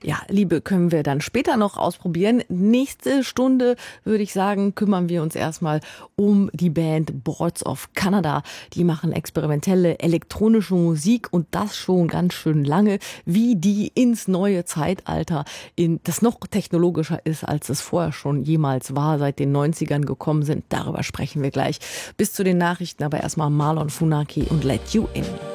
Ja, Liebe können wir dann später noch ausprobieren. Nächste Stunde, würde ich sagen, kümmern wir uns erstmal um die Band Boards of Canada. Die machen experimentelle elektronische Musik und das schon ganz schön lange, wie die ins neue Zeitalter, das noch technologischer ist, als es vorher schon jemals war, seit den 90ern gekommen sind. Darüber sprechen wir gleich. Bis zu den Nachrichten, aber erstmal Marlon Funaki und Let You In.